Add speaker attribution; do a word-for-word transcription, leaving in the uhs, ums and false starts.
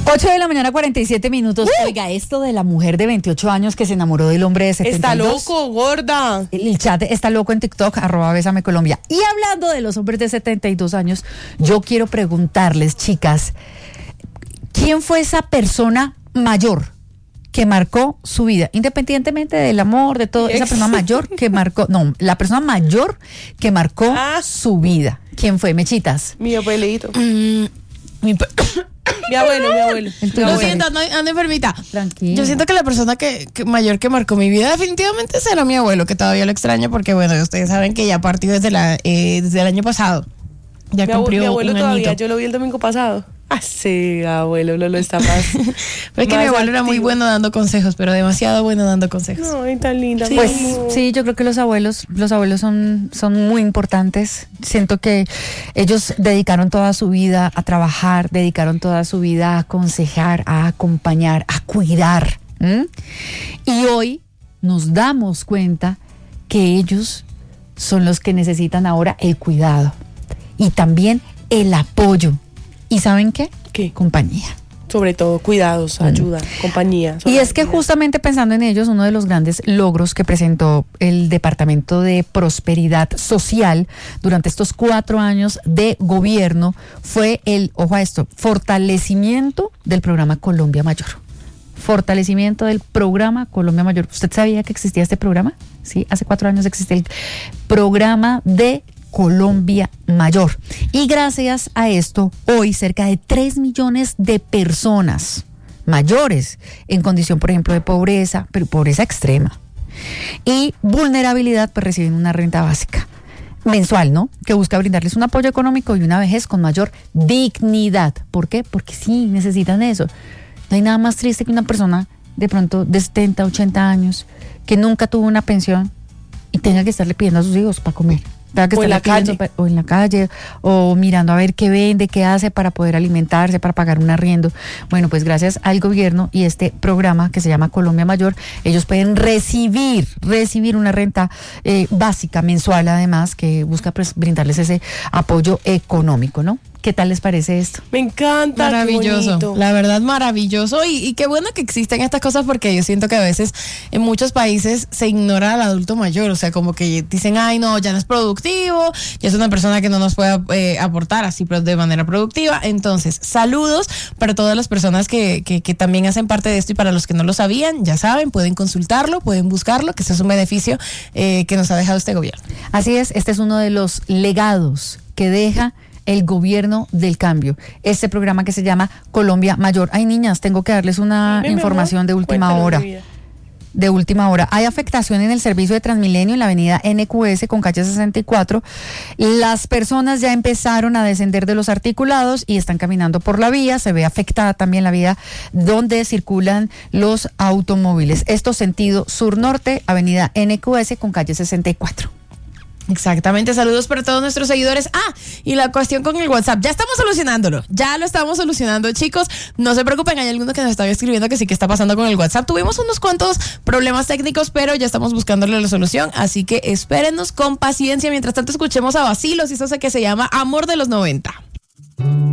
Speaker 1: ocho de la mañana, cuarenta y siete minutos. Uh. Oiga, esto de la mujer de veintiocho años que se enamoró del hombre de setenta y dos.
Speaker 2: Está loco, gorda.
Speaker 1: El chat está loco en TikTok, arroba Bésame Colombia. Y hablando de los hombres de setenta y dos años, yo quiero preguntarles, chicas, ¿quién fue esa persona mayor que marcó su vida? Independientemente del amor, de todo, esa persona mayor que marcó, no, la persona mayor que marcó ah. su vida. ¿Quién fue, Mechitas?
Speaker 2: Mi abuelito.
Speaker 3: Mm, mi
Speaker 2: Mi abuelo, mi abuelo.
Speaker 3: Lo siento, ando, ando enfermita.
Speaker 1: Tranquilo.
Speaker 3: Yo siento que la persona que, que mayor que marcó mi vida definitivamente será mi abuelo, que todavía lo extraño porque, bueno, ustedes saben que ya partió desde, la, eh, desde el año pasado. Ya
Speaker 2: mi
Speaker 3: cumplió
Speaker 2: mi abuelo
Speaker 3: un
Speaker 2: todavía,
Speaker 3: añito.
Speaker 2: Yo lo vi el domingo pasado. Ah, sí, abuelo, Lolo está más.
Speaker 3: Pero es que mi abuelo era muy bueno dando consejos, pero demasiado bueno dando consejos.
Speaker 2: Ay, tan linda.
Speaker 1: Pues sí, yo creo que los abuelos, los abuelos son, son muy importantes. Siento que ellos dedicaron toda su vida a trabajar, dedicaron toda su vida a aconsejar, a acompañar, a cuidar. ¿Mm? Y hoy nos damos cuenta que ellos son los que necesitan ahora el cuidado y también el apoyo. ¿Y saben qué?
Speaker 2: ¿Qué?
Speaker 1: Compañía.
Speaker 2: Sobre todo, cuidados, ayuda, compañía.
Speaker 1: Y es que justamente pensando en ellos, uno de los grandes logros que presentó el Departamento de Prosperidad Social durante estos cuatro años de gobierno fue el, ojo a esto, fortalecimiento del programa Colombia Mayor. Fortalecimiento del programa Colombia Mayor. ¿Usted sabía que existía este programa? Sí, hace cuatro años existe el programa de Colombia Mayor. Y gracias a esto, hoy cerca de tres millones de personas mayores en condición, por ejemplo, de pobreza, pero pobreza extrema y vulnerabilidad, pues reciben una renta básica mensual, ¿no? Que busca brindarles un apoyo económico y una vejez con mayor dignidad. ¿Por qué? Porque sí, necesitan eso. No hay nada más triste que una persona de pronto de setenta, ochenta años que nunca tuvo una pensión y tenga que estarle pidiendo a sus hijos para comer. Que
Speaker 2: o en la calle.
Speaker 1: Para, o en la calle, o mirando a ver qué vende, qué hace para poder alimentarse, para pagar un arriendo. Bueno, pues gracias al gobierno y este programa que se llama Colombia Mayor, ellos pueden recibir, recibir una renta eh, básica mensual, además, que busca pues, brindarles ese apoyo económico, ¿no? ¿Qué tal les parece esto?
Speaker 2: Me encanta.
Speaker 3: Maravilloso, la verdad maravilloso y, y qué bueno que existen estas cosas porque yo siento que a veces en muchos países se ignora al adulto mayor, o sea, como que dicen, ay no, ya no es productivo, ya es una persona que no nos puede eh, aportar así de manera productiva. Entonces, saludos para todas las personas que, que, que también hacen parte de esto y para los que no lo sabían, ya saben, pueden consultarlo, pueden buscarlo, que ese es un beneficio eh, que nos ha dejado este gobierno.
Speaker 1: Así es, este es uno de los legados que deja el gobierno del cambio, este programa que se llama Colombia Mayor. Ay, niñas, tengo que darles una Dime, información de última hora. De última hora. Hay afectación en el servicio de Transmilenio en la avenida N Q S con calle sesenta y cuatro. Las personas ya empezaron a descender de los articulados y están caminando por la vía. Se ve afectada también la vía donde circulan los automóviles. Esto sentido sur-norte, avenida N Q S con calle sesenta y cuatro.
Speaker 3: Exactamente, saludos para todos nuestros seguidores. Ah, y la cuestión con el WhatsApp, ya estamos solucionándolo, ya lo estamos solucionando, chicos, no se preocupen, hay algunos que nos están escribiendo que sí que está pasando con el WhatsApp, tuvimos unos cuantos problemas técnicos, pero ya estamos buscándole la solución, así que espérennos con paciencia, mientras tanto escuchemos a Bacilos y eso que se llama Amor de los noventa.